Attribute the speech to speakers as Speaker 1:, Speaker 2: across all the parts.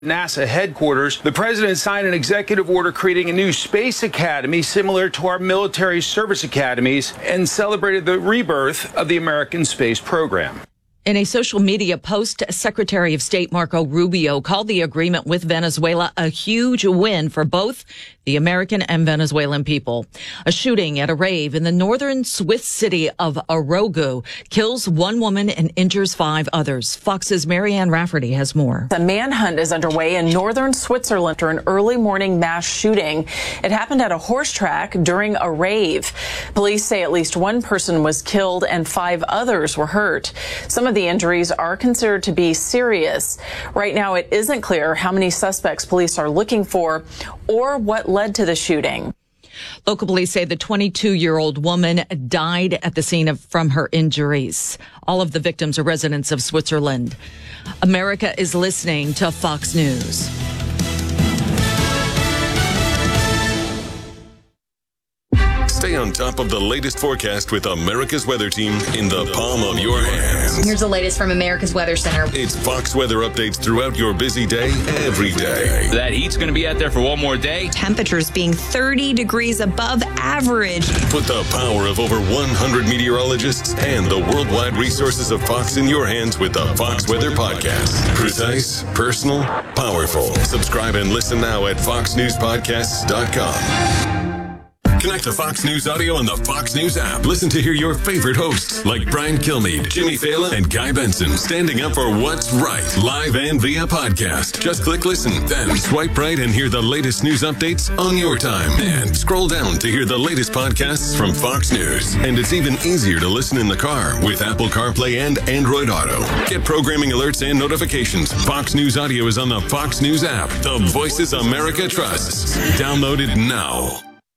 Speaker 1: NASA headquarters, the president signed an executive order creating a new space academy similar to our military service academies and celebrated the rebirth of the American space program.
Speaker 2: In a social media post, Secretary of State Marco Rubio called the agreement with Venezuela a huge win for both the American and Venezuelan people. A shooting at a rave in the northern Swiss city of Orogu kills one woman and injures 5 others. Fox's Marianne Rafferty has more.
Speaker 3: A manhunt is underway in northern Switzerland after an early morning mass shooting. It happened at a horse track during a rave. Police say at least one person was killed and 5 others were hurt. Some of the injuries are considered to be serious. Right now, it isn't clear how many suspects police are looking for or what led to the shooting.
Speaker 2: Local police say the 22-year-old woman died at the scene from her injuries. All of the victims are residents of Switzerland. America is listening to Fox News.
Speaker 4: Stay on top of the latest forecast with America's Weather Team in the palm of your hands.
Speaker 5: Here's the latest from America's Weather Center.
Speaker 4: It's Fox weather updates throughout your busy day, every day.
Speaker 6: That heat's going to be out there for one more day.
Speaker 5: Temperatures being 30 degrees above average.
Speaker 4: Put the power of over 100 meteorologists and the worldwide resources of Fox in your hands with the Fox Weather Podcast. Precise, personal, powerful. Subscribe and listen now at foxnewspodcasts.com. Connect to Fox News Audio on the Fox News app. Listen to hear your favorite hosts like Brian Kilmeade, Jimmy Fallon, and Guy Benson standing up for what's right, live and via podcast. Just click listen, then swipe right and hear the latest news updates on your time. And scroll down to hear the latest podcasts from Fox News. And it's even easier to listen in the car with Apple CarPlay and Android Auto. Get programming alerts and notifications. Fox News Audio is on the Fox News app. The voices America trusts. Download it now.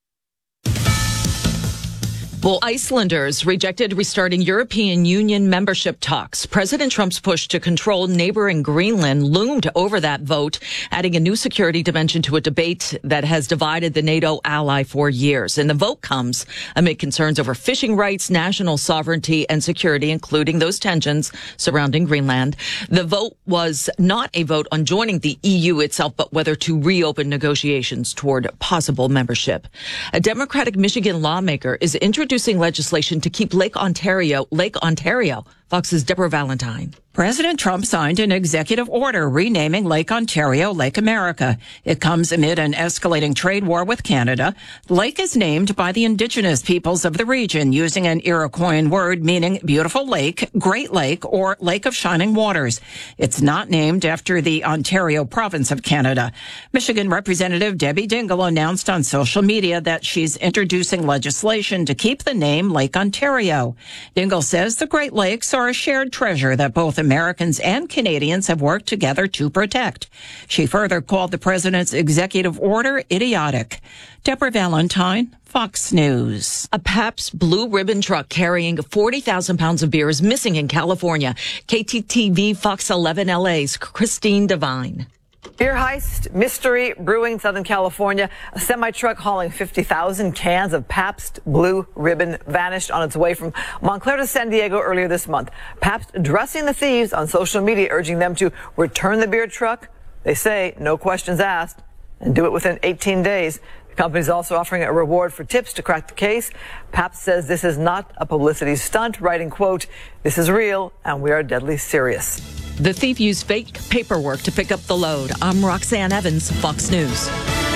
Speaker 2: Well, Icelanders rejected restarting European Union membership talks. President Trump's push to control neighboring Greenland loomed over that vote, adding a new security dimension to a debate that has divided the NATO ally for years. And the vote comes amid concerns over fishing rights, national sovereignty, and security, including those tensions surrounding Greenland. The vote was not a vote on joining the EU itself, but whether to reopen negotiations toward possible membership. A Democratic Michigan lawmaker is introducing legislation to keep Lake Ontario. Fox's Deborah Valentine.
Speaker 7: President Trump signed an executive order renaming Lake Ontario Lake America. It comes amid an escalating trade war with Canada. The lake is named by the indigenous peoples of the region using an Iroquoian word meaning beautiful lake, Great Lake, or Lake of Shining Waters. It's not named after the Ontario province of Canada. Michigan Representative Debbie Dingell announced on social media that she's introducing legislation to keep the name Lake Ontario. Dingell says the Great Lakes are a shared treasure that both Americans and Canadians have worked together to protect. She further called the president's executive order idiotic. Deborah Valentine, Fox News.
Speaker 2: A Pabst Blue Ribbon truck carrying 40,000 pounds of beer is missing in California. KTTV Fox 11 LA's Christine Devine.
Speaker 8: Beer heist, mystery brewing Southern California. A semi-truck hauling 50,000 cans of Pabst Blue Ribbon vanished on its way from Montclair to San Diego earlier this month. Pabst addressing the thieves on social media, urging them to return the beer truck. They say no questions asked and do it within 18 days. The company is also offering a reward for tips to crack the case. Pabst says this is not a publicity stunt, writing, quote, "This is real and we are deadly serious."
Speaker 2: The thief used fake paperwork to pick up the load. I'm Roxanne Evans, Fox News.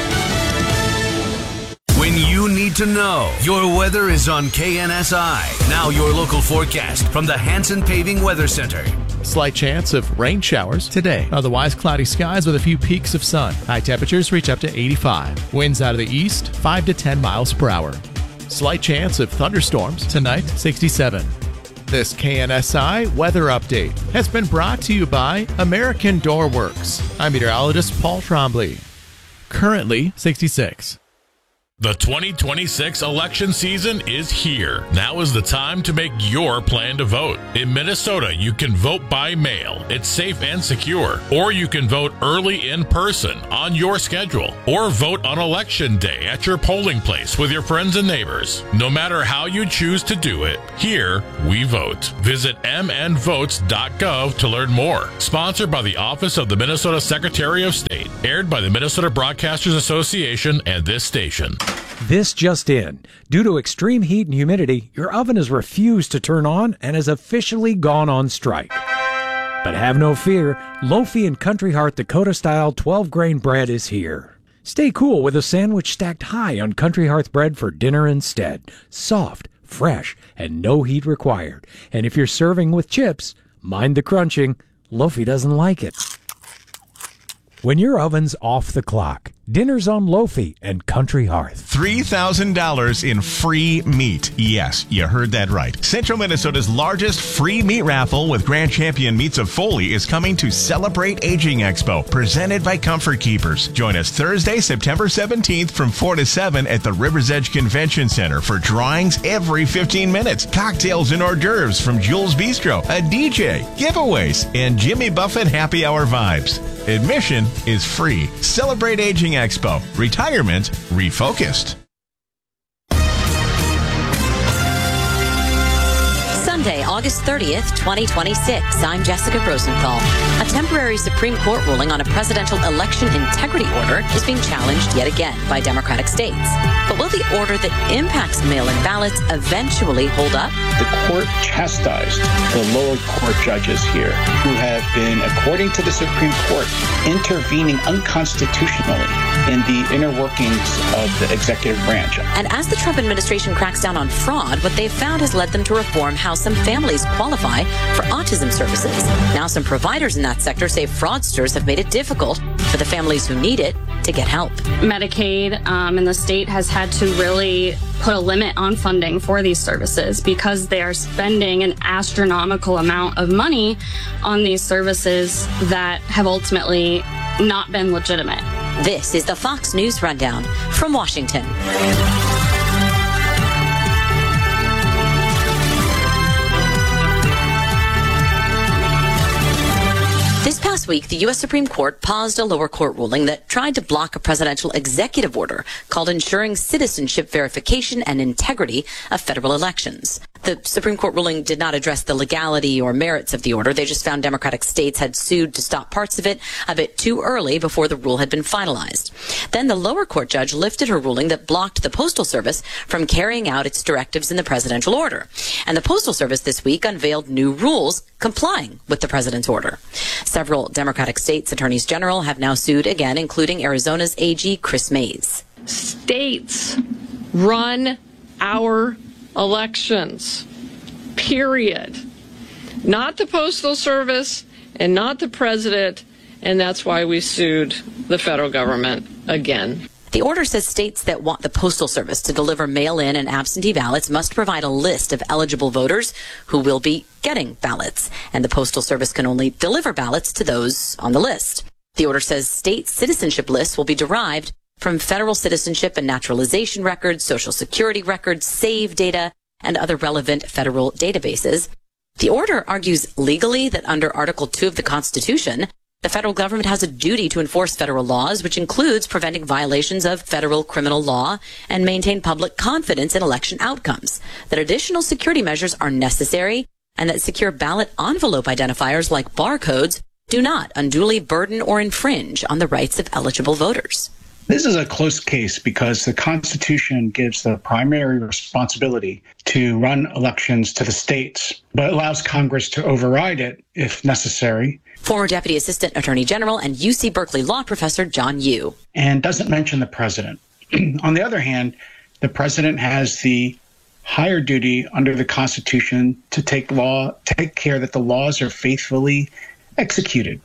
Speaker 9: When you need to know, your weather is on KNSI. Now your local forecast from the Hanson Paving Weather Center.
Speaker 10: Slight chance of rain showers today. Otherwise, cloudy skies with a few peaks of sun. High temperatures reach up to 85. Winds out of the east, 5 to 10 miles per hour. Slight chance of thunderstorms tonight, 67. This KNSI weather update has been brought to you by American Door Works. I'm meteorologist Paul Trombley. Currently 66.
Speaker 11: The 2026 election season is here. Now is the time to make your plan to vote. In Minnesota, you can vote by mail. It's safe and secure. Or you can vote early in person on your schedule. Or vote on election day at your polling place with your friends and neighbors. No matter how you choose to do it, here we vote. Visit mnvotes.gov to learn more. Sponsored by the Office of the Minnesota Secretary of State. Aired by the Minnesota Broadcasters Association and this station.
Speaker 12: This just in. Due to extreme heat and humidity, your oven has refused to turn on and has officially gone on strike. But have no fear, Lofi and Country Hearth Dakota-style 12-grain bread is here. Stay cool with a sandwich stacked high on Country Hearth bread for dinner instead. Soft, fresh, and no heat required. And if you're serving with chips, mind the crunching. Lofi doesn't like it. When your oven's off the clock, dinner's on Lofi and Country Hearth.
Speaker 13: $3,000 in free meat. Yes, you heard that right. Central Minnesota's largest free meat raffle with Grand Champion Meats of Foley is coming to Celebrate Aging Expo, presented by Comfort Keepers. Join us Thursday, September 17th from 4 to 7 at the Rivers Edge Convention Center for drawings every 15 minutes, cocktails and hors d'oeuvres from Jules Bistro, a DJ, giveaways, and Jimmy Buffett happy hour vibes. Admission is free. Celebrate Aging Expo. Retirement refocused.
Speaker 14: Sunday, August 30th, 2026. I'm Jessica Rosenthal. A temporary Supreme Court ruling on a presidential election integrity order is being challenged yet again by Democratic states. But will the order that impacts mail-in ballots eventually hold up?
Speaker 15: The court chastised the lower court judges here who have been, according to the Supreme Court, intervening unconstitutionally in the inner workings of the executive branch.
Speaker 14: And as the Trump administration cracks down on fraud, what they've found has led them to reform how some families qualify for autism services. Now some providers in that sector say fraudsters have made it difficult for the families who need it to get help.
Speaker 16: Medicaid and the state has had to really put a limit on funding for these services because they are spending an astronomical amount of money on these services that have ultimately not been legitimate.
Speaker 14: This is the Fox News Rundown from Washington. This past week, the U.S. Supreme Court paused a lower court ruling that tried to block a presidential executive order called Ensuring Citizenship Verification and Integrity of Federal Elections. The Supreme Court ruling did not address the legality or merits of the order. They just found Democratic states had sued to stop parts of it a bit too early before the rule had been finalized. Then the lower court judge lifted her ruling that blocked the Postal Service from carrying out its directives in the presidential order. And the Postal Service this week unveiled new rules complying with the president's order. Several Democratic states' attorneys general have now sued again, including Arizona's AG Chris Mays.
Speaker 17: States run our elections, period. Not the Postal Service and not the president, and that's why we sued the federal government again.
Speaker 14: The order says states that want the Postal Service to deliver mail-in and absentee ballots must provide a list of eligible voters who will be getting ballots, and the Postal Service can only deliver ballots to those on the list. The order says state citizenship lists will be derived from federal citizenship and naturalization records, Social Security records, SAVE data, and other relevant federal databases. The order argues legally that under Article 2 of the Constitution, the federal government has a duty to enforce federal laws, which includes preventing violations of federal criminal law and maintain public confidence in election outcomes, that additional security measures are necessary, and that secure ballot envelope identifiers like barcodes do not unduly burden or infringe on the rights of eligible voters.
Speaker 15: This is a close case because the Constitution gives the primary responsibility to run elections to the states, but allows Congress to override it if necessary.
Speaker 14: Former Deputy Assistant Attorney General and UC Berkeley law professor John Yoo.
Speaker 15: And doesn't mention the president. On the other hand, the president has the higher duty under the Constitution to take care that the laws are faithfully executed.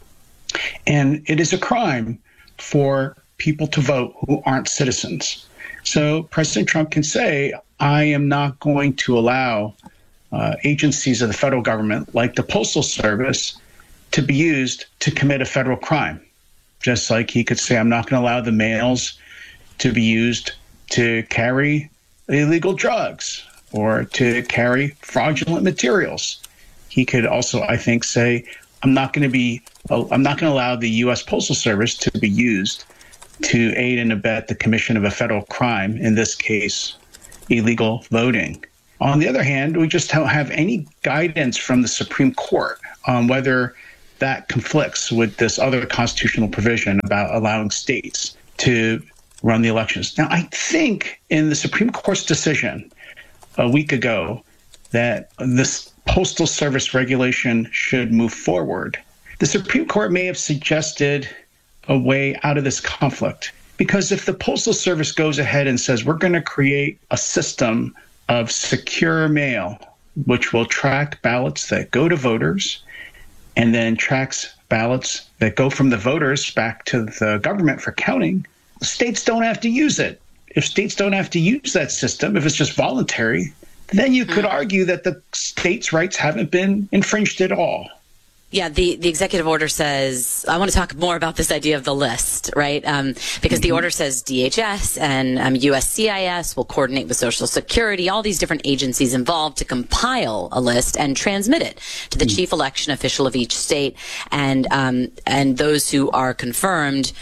Speaker 15: And it is a crime for people to vote who aren't citizens. So President Trump can say, I am not going to allow agencies of the federal government, like the Postal Service, to be used to commit a federal crime. Just like he could say, I'm not going to allow the mails to be used to carry illegal drugs or to carry fraudulent materials. He could also, I think, say, I'm not going to allow the U.S. Postal Service to be used to aid and abet the commission of a federal crime, in this case, illegal voting. On the other hand, we just don't have any guidance from the Supreme Court on whether that conflicts with this other constitutional provision about allowing states to run the elections. Now, I think in the Supreme Court's decision a week ago that this Postal Service regulation should move forward, the Supreme Court may have suggested a way out of this conflict. Because if the Postal Service goes ahead and says, we're going to create a system of secure mail, which will track ballots that go to voters and then tracks ballots that go from the voters back to the government for counting, states don't have to use it. If states don't have to use that system, if it's just voluntary, then you could argue that the states' rights haven't been infringed at all.
Speaker 14: Yeah, the executive order says, I want to talk more about this idea of the list, right? Because the order says DHS and USCIS will coordinate with Social Security, all these different agencies involved to compile a list and transmit it to the chief election official of each state. And those who are confirmed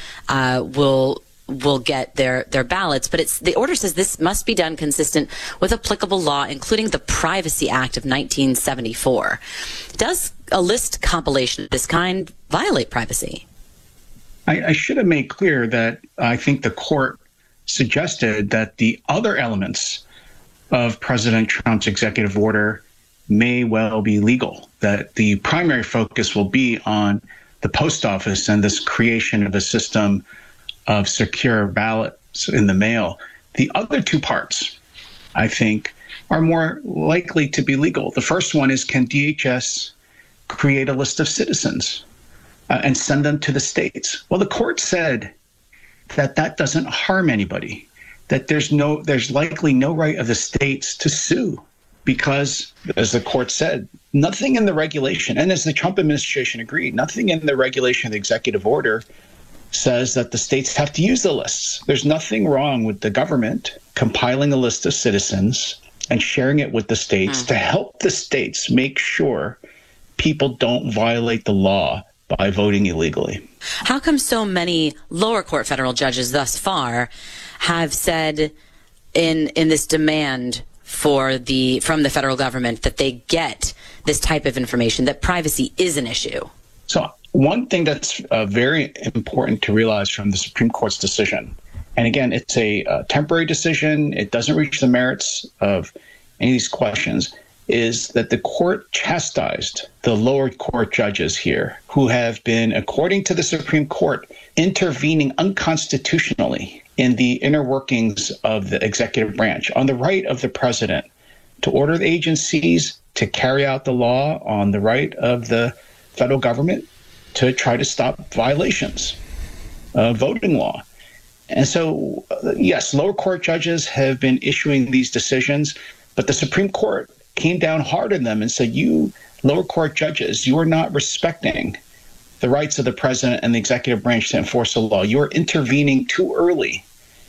Speaker 14: will get their ballots. But the order says this must be done consistent with applicable law, including the Privacy Act of 1974. Does a list compilation of this kind violate privacy?
Speaker 15: I should have made clear that I think the court suggested that the other elements of President Trump's executive order may well be legal, that the primary focus will be on the post office and this creation of a system of secure ballots in the mail. The other two parts, I think, are more likely to be legal. The first one is, can DHS create a list of citizens and send them to the states? Well, the court said that that doesn't harm anybody, that there's likely no right of the states to sue because, as the court said, nothing in the regulation, and as the Trump administration agreed, nothing in the regulation of the executive order says that the states have to use the lists. There's nothing wrong with the government compiling a list of citizens and sharing it with the states to help the states make sure people don't violate the law by voting illegally.
Speaker 14: How come so many lower court federal judges thus far have said in this demand from the federal government that they get this type of information, that privacy is an issue?
Speaker 15: So one thing that's very important to realize from the Supreme Court's decision, and again, it's a temporary decision, it doesn't reach the merits of any of these questions, is that the court chastised the lower court judges here who have been, according to the Supreme Court, intervening unconstitutionally in the inner workings of the executive branch on the right of the president to order the agencies to carry out the law, on the right of the federal government to try to stop violations of voting law. And so, yes, lower court judges have been issuing these decisions, but the Supreme Court came down hard on them and said, you lower court judges, you are not respecting the rights of the president and the executive branch to enforce the law. You are intervening too early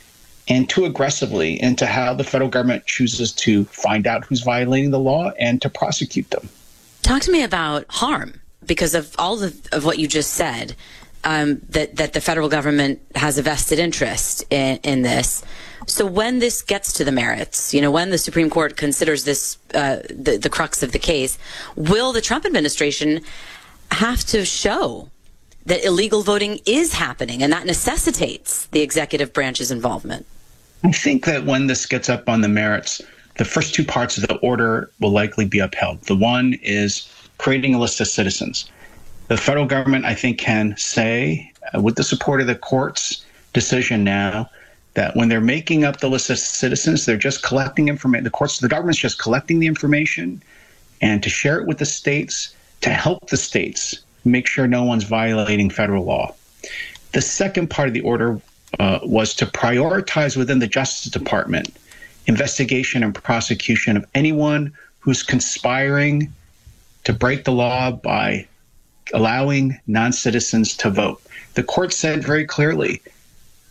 Speaker 15: and too aggressively into how the federal government chooses to find out who's violating the law and to prosecute them.
Speaker 14: Talk to me about harm, because of all of what you just said, that the federal government has a vested interest in this. So when this gets to the merits, when the Supreme Court considers this the crux of the case, will the Trump administration have to show that illegal voting is happening and that necessitates the executive branch's involvement?
Speaker 15: I think that when this gets up on the merits, the first two parts of the order will likely be upheld. The one is creating a list of citizens. The federal government, I think, can say, with the support of the court's decision now, that when they're making up the list of citizens, they're just collecting information. The government's just collecting the information and to share it with the states, to help the states make sure no one's violating federal law. The second part of the order was to prioritize within the Justice Department investigation and prosecution of anyone who's conspiring to break the law by allowing non-citizens to vote. The court said very clearly,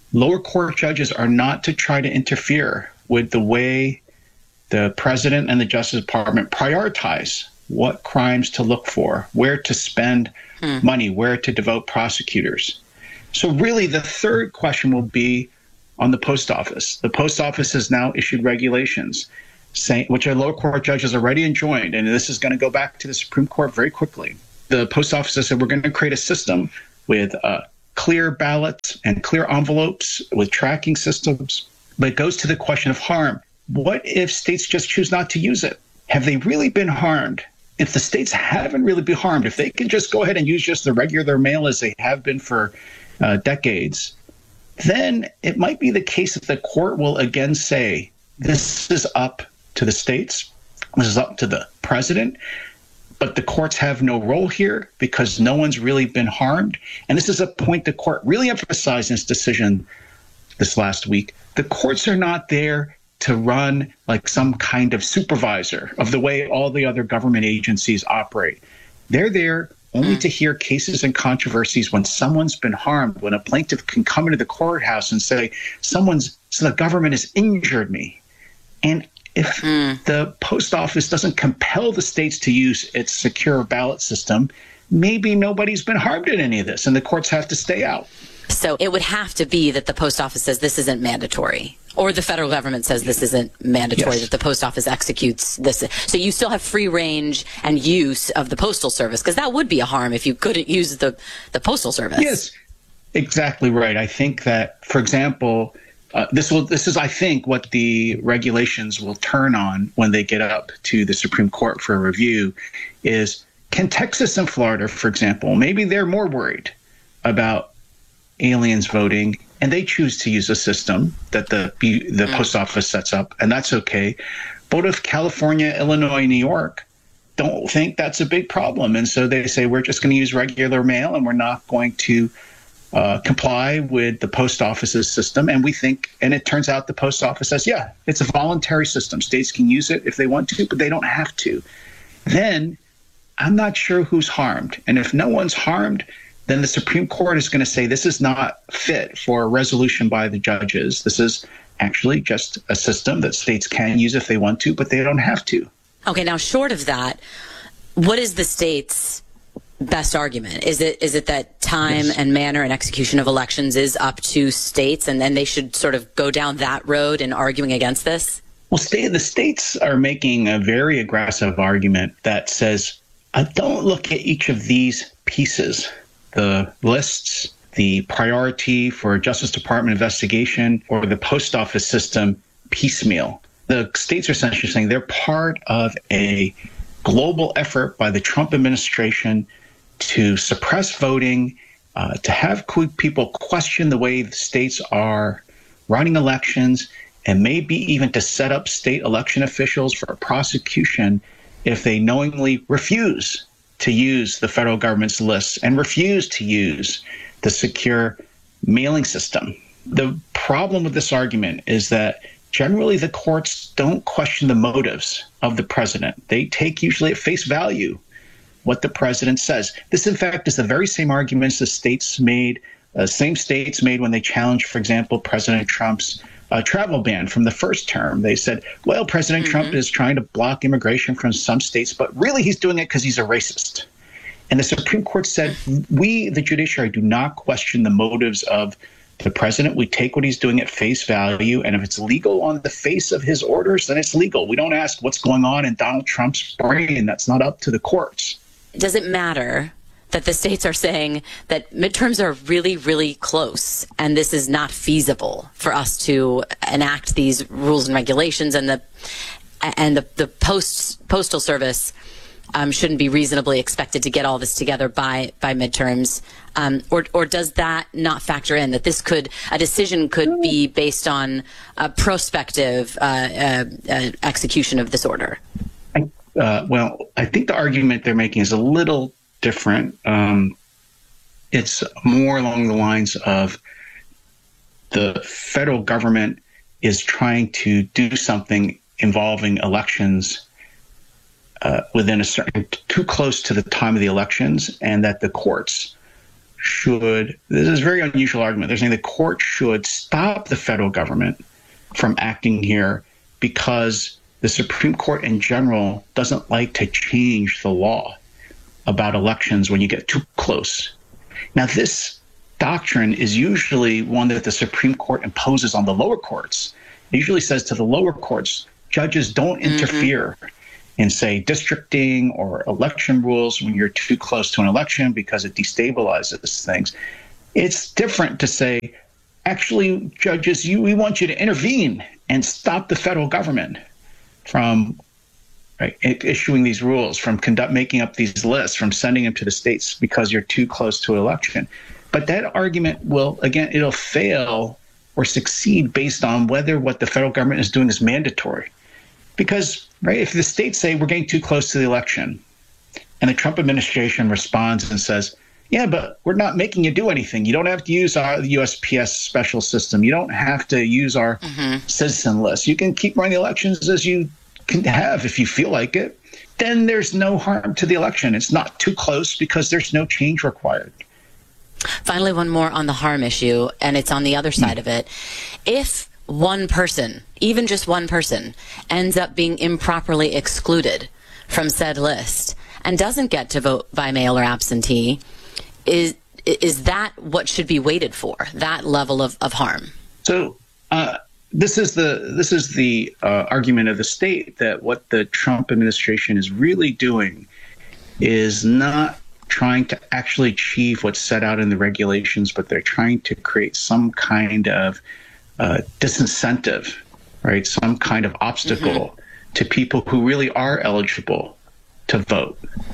Speaker 15: lower court judges are not to try to interfere with the way the president and the Justice Department prioritize what crimes to look for, where to spend money, where to devote prosecutors. So really, the third question will be on the post office. The post office has now issued regulations, which our lower court judges already enjoined, and this is going to go back to the Supreme Court very quickly. The post office has said we're going to create a system with clear ballots and clear envelopes with tracking systems. But it goes to the question of harm. What if states just choose not to use it? Have they really been harmed? If the states haven't really been harmed, if they can just go ahead and use just the regular mail as they have been for decades, then it might be the case that the court will again say, this is up to the states, this is up to the president, but the courts have no role here because no one's really been harmed. And this is a point the court really emphasized in its decision this last week. The courts are not there to run like some kind of supervisor of the way all the other government agencies operate. They're there only to hear cases and controversies when someone's been harmed, when a plaintiff can come into the courthouse and say, the government has injured me. And if the post office doesn't compel the states to use its secure ballot system, maybe nobody's been harmed in any of this, and the courts have to stay out.
Speaker 14: So it would have to be that the post office says this isn't mandatory, or the federal government says this isn't mandatory, that the post office executes this. So you still have free range and use of the Postal Service, because that would be a harm if you couldn't use the Postal Service.
Speaker 15: Yes, exactly right. I think that, for example, this is, I think, what the regulations will turn on when they get up to the Supreme Court for a review is, can Texas and Florida, for example, maybe they're more worried about aliens voting, and they choose to use a system that the post office sets up, and that's okay. But if California, Illinois, New York don't think that's a big problem, and so they say, we're just going to use regular mail, and we're not going to comply with the post office's system, and we think, and it turns out the post office says, yeah, it's a voluntary system. States can use it if they want to, but they don't have to. Then I'm not sure who's harmed. And if no one's harmed, then the Supreme Court is going to say this is not fit for a resolution by the judges. This is actually just a system that states can use if they want to, but they don't have to.
Speaker 14: Okay, now short of that, what is the state's best argument? Is it that time and manner and execution of elections is up to states, and then they should sort of go down that road in arguing against this?
Speaker 15: Well, the states are making a very aggressive argument that says, don't look at each of these pieces, the lists, the priority for Justice Department investigation, or the post office system piecemeal. The states are essentially saying they're part of a global effort by the Trump administration to suppress voting, to have people question the way the states are running elections, and maybe even to set up state election officials for prosecution if they knowingly refuse to use the federal government's lists and refuse to use the secure mailing system. The problem with this argument is that generally the courts don't question the motives of the president. They take usually at face value what the president says. This, in fact, is the very same arguments the states made, same states made when they challenged, for example, President Trump's travel ban from the first term. They said, well, President Trump is trying to block immigration from some states, but really he's doing it because he's a racist. And the Supreme Court said, we, the judiciary, do not question the motives of the president. We take what he's doing at face value, and if it's legal on the face of his orders, then it's legal. We don't ask what's going on in Donald Trump's brain. That's not up to the courts.
Speaker 14: Does it matter that the states are saying that midterms are really, really close, and this is not feasible for us to enact these rules and regulations, and the Postal Service shouldn't be reasonably expected to get all this together by midterms, or does that not factor in that a decision could be based on a prospective execution of this order?
Speaker 15: Well, I think the argument they're making is a little different. It's more along the lines of the federal government is trying to do something involving elections within a certain, too close to the time of the elections, and that the courts this is a very unusual argument. They're saying the court should stop the federal government from acting here because the Supreme Court in general doesn't like to change the law about elections when you get too close. Now, this doctrine is usually one that the Supreme Court imposes on the lower courts. It usually says to the lower courts, judges don't interfere in, say, districting or election rules when you're too close to an election because it destabilizes things. It's different to say, actually, judges, we want you to intervene and stop the federal government from issuing these rules, from making up these lists, from sending them to the states because you're too close to an election. But that argument it'll fail or succeed based on whether what the federal government is doing is mandatory. Because, if the states say we're getting too close to the election and the Trump administration responds and says, yeah, but we're not making you do anything. You don't have to use our USPS special system. You don't have to use our citizen list. You can keep running the elections as you can have if you feel like it. Then there's no harm to the election. It's not too close because there's no change required.
Speaker 14: Finally, one more on the harm issue, and it's on the other side of it. If one person, even just one person, ends up being improperly excluded from said list and doesn't get to vote by mail or absentee, is that what should be waited for, that level of harm?
Speaker 15: So this is the argument of the state that what the Trump administration is really doing is not trying to actually achieve what's set out in the regulations, but they're trying to create some kind of disincentive, right? Some kind of obstacle to people who really are eligible to vote.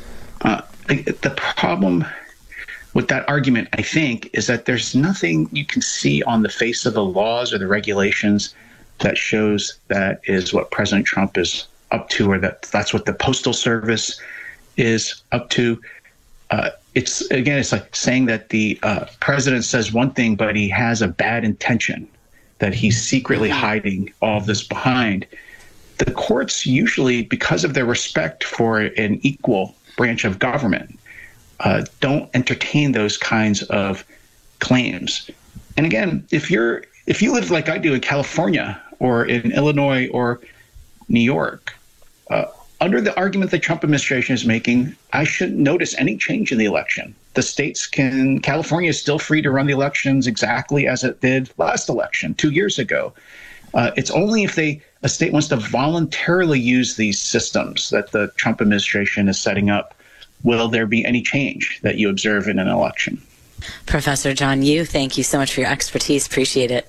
Speaker 15: The problem with that argument, I think, is that there's nothing you can see on the face of the laws or the regulations that shows that is what President Trump is up to, or that's what the Postal Service is up to. It's like saying that the president says one thing, but he has a bad intention, that he's secretly hiding all of this behind. The courts usually, because of their respect for an equal branch of government, don't entertain those kinds of claims. And again, if you live like I do in California or in Illinois or New York, under the argument the Trump administration is making, I shouldn't notice any change in the election. The states California is still free to run the elections exactly as it did last election 2 years ago. It's only if a state wants to voluntarily use these systems that the Trump administration is setting up will there be any change that you observe in an election.
Speaker 14: Professor John Yoo, thank you so much for your expertise. Appreciate it.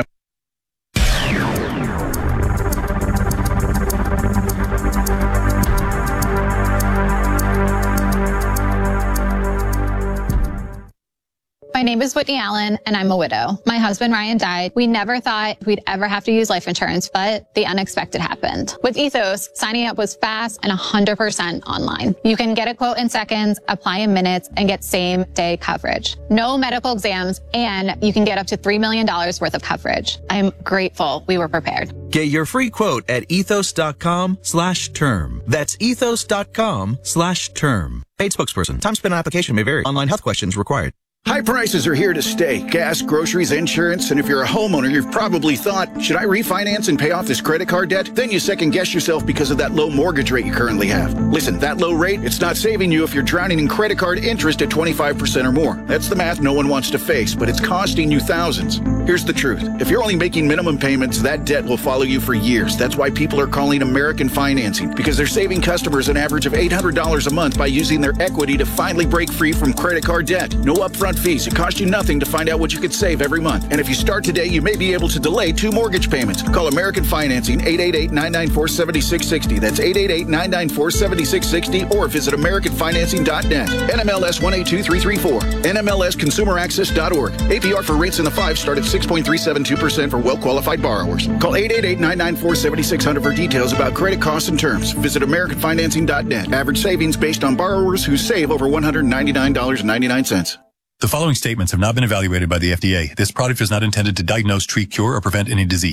Speaker 18: My name is Whitney Allen, and I'm a widow. My husband, Ryan, died. We never thought we'd ever have to use life insurance, but the unexpected happened. With Ethos, signing up was fast and 100% online. You can get a quote in seconds, apply in minutes, and get same-day coverage. No medical exams, and you can get up to $3 million worth of coverage. I'm grateful we were prepared.
Speaker 19: Get your free quote at ethos.com/term. That's ethos.com/term. Paid spokesperson. Time spent on application may vary. Online health questions required.
Speaker 20: High prices are here to stay. Gas, groceries, insurance, and if you're a homeowner, you've probably thought, should I refinance and pay off this credit card debt? Then you second guess yourself because of that low mortgage rate you currently have. Listen, that low rate, it's not saving you if you're drowning in credit card interest at 25% or more. That's the math no one wants to face, but it's costing you thousands. Here's the truth. If you're only making minimum payments, that debt will follow you for years. That's why people are calling American Financing, because they're saving customers an average of $800 a month by using their equity to finally break free from credit card debt. No upfront fees. It costs you nothing to find out what you could save every month. And if you start today, you may be able to delay 2 mortgage payments. Call American Financing, 888-994-7660. That's 888-994-7660, or visit AmericanFinancing.net. NMLS 182334. NMLSConsumerAccess.org. APR for rates in the 5 start at 6.372% for well-qualified borrowers. Call 888-994-7600 for details about credit costs and terms. Visit AmericanFinancing.net. Average savings based on borrowers who save over $199.99.
Speaker 21: The following statements have not been evaluated by the FDA. This product is not intended to diagnose, treat, cure, or prevent any disease.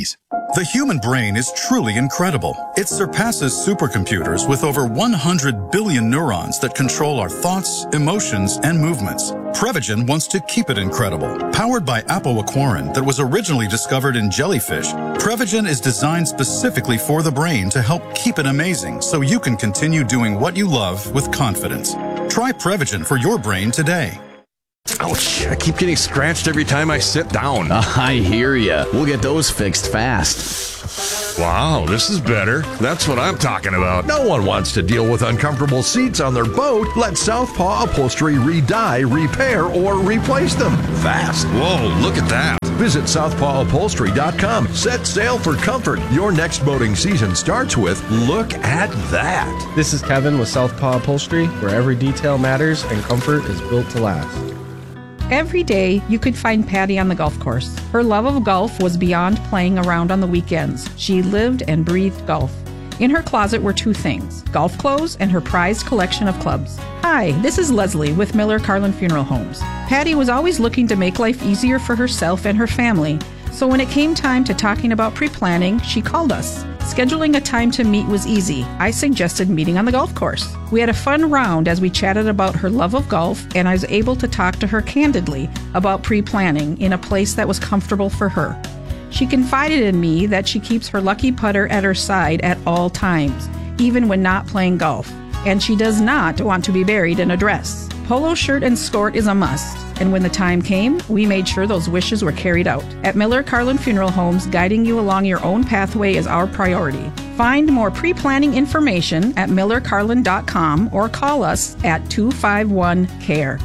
Speaker 21: The human brain is truly incredible. It surpasses supercomputers with over 100 billion neurons that control our thoughts, emotions, and movements. Prevagen wants to keep it incredible. Powered by apoaquarin that was originally discovered in jellyfish, Prevagen is designed specifically for the brain to help keep it amazing so you can continue doing what you love with confidence. Try Prevagen for your brain today.
Speaker 22: Ouch, I keep getting scratched every time I sit down. I hear ya. We'll get those fixed fast.
Speaker 23: Wow, this is better. That's what I'm talking about. No one wants to deal with uncomfortable seats on their boat. Let Southpaw Upholstery re-dye, repair, or replace them fast. Whoa, look at that.
Speaker 22: Visit southpawupholstery.com. Set sail for comfort. Your next boating season starts with look at that.
Speaker 24: This is Kevin with Southpaw Upholstery, where every detail matters and comfort is built to last.
Speaker 25: Every day, you could find Patty on the golf course. Her love of golf was beyond playing around on the weekends. She lived and breathed golf. In her closet were two things, golf clothes and her prized collection of clubs. Hi, this is Leslie with Miller Carlin Funeral Homes. Patty was always looking to make life easier for herself and her family, so when it came time to talking about pre-planning, she called us. Scheduling a time to meet was easy. I suggested meeting on the golf course. We had a fun round as we chatted about her love of golf, and I was able to talk to her candidly about pre-planning in a place that was comfortable for her. She confided in me that she keeps her lucky putter at her side at all times, even when not playing golf, and she does not want to be buried in a dress. Polo shirt and skirt is a must, and when the time came, we made sure those wishes were carried out. At Miller Carlin Funeral Homes, guiding you along your own pathway is our priority. Find more pre-planning information at millercarlin.com or call us at 251-CARE.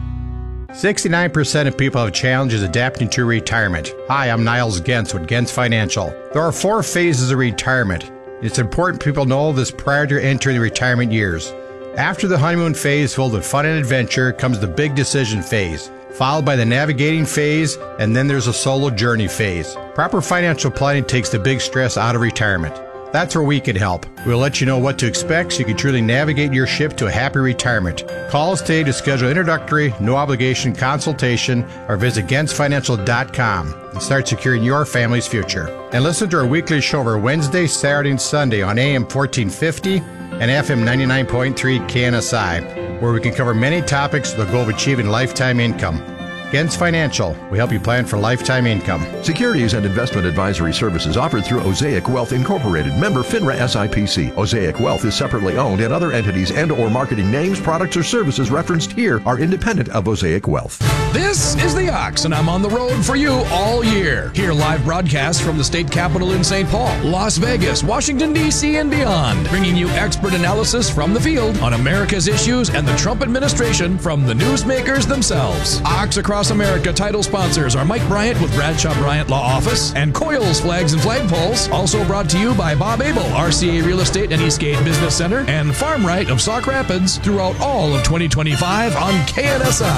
Speaker 26: 69% of people have challenges adapting to retirement. Hi, I'm Niles Gentz with Gentz Financial. There are 4 phases of retirement. It's important people know this prior to entering the retirement years. After the honeymoon phase filled with fun and adventure comes the big decision phase, followed by the navigating phase, and then there's a solo journey phase. Proper financial planning takes the big stress out of retirement. That's where we can help. We'll let you know what to expect so you can truly navigate your ship to a happy retirement. Call us today to schedule an introductory, no-obligation consultation or visit GentzFinancial.com and start securing your family's future. And listen to our weekly show over Wednesday, Saturday, and Sunday on AM 1450 and FM 99.3 KNSI, where we can cover many topics with the goal of achieving lifetime income. Gentz Financial, we help you plan for lifetime income.
Speaker 23: Securities and investment advisory services offered through Osaic Wealth Incorporated, member FINRA SIPC. Osaic Wealth is separately owned, and other entities and or marketing names, products, or services referenced here are independent of Osaic Wealth.
Speaker 27: This is The Ox, and I'm on the road for you all year. Hear live broadcasts from the state capitol in St. Paul, Las Vegas, Washington, D.C., and beyond, bringing you expert analysis from the field on America's issues and the Trump administration from the newsmakers themselves. Ox Across America title sponsors are Mike Bryant with Bradshaw Bryant Law Office and Coils Flags and Flagpoles. Also brought to you by Bob Abel, RCA Real Estate and Eastgate Business Center, and Farm Right of Sauk Rapids throughout all of 2025 on KNSI.